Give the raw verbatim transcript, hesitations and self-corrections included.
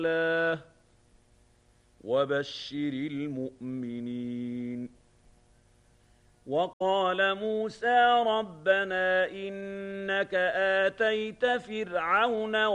الله وبشر المؤمنين. وقال موسى ربنا إنك آتيت فرعون